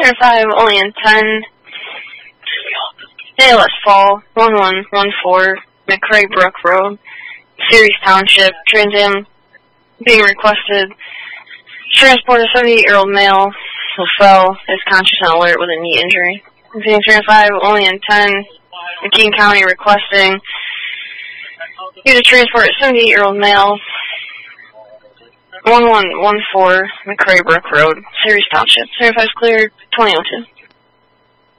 5, only in 10. ALS Fall, 1114, McCrae Brook Road, Ceres Township, Trans Am being requested. Transport a 78-year-old male who fell, is conscious and alert with a knee injury. Phoenix 5, only in 10, McKean County requesting you to transport a 78-year-old male, 1114, McCrae Brook Road, Ceres Township. 5 is cleared, 2002.